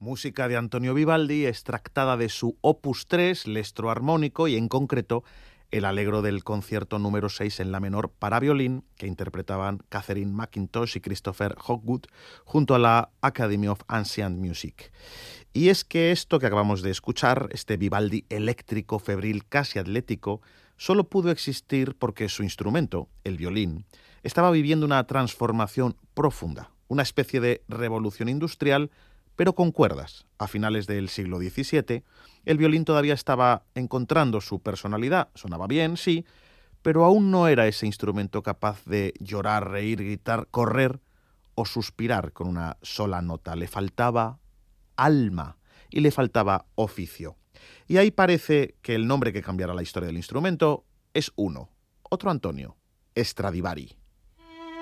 Música de Antonio Vivaldi, extractada de su Opus 3, Lestro armónico, y en concreto el Allegro del concierto número 6 en la menor para violín, que interpretaban Catherine McIntosh y Christopher Hogwood junto a la Academy of Ancient Music. Y es que esto que acabamos de escuchar, este Vivaldi eléctrico, febril, casi atlético, solo pudo existir porque su instrumento, el violín, estaba viviendo una transformación profunda, una especie de revolución industrial, pero con cuerdas. A finales del siglo XVII, el violín todavía estaba encontrando su personalidad. Sonaba bien, sí, pero aún no era ese instrumento capaz de llorar, reír, gritar, correr o suspirar con una sola nota. Le faltaba alma y le faltaba oficio. Y ahí parece que el nombre que cambiará la historia del instrumento es uno, otro Antonio, Stradivari.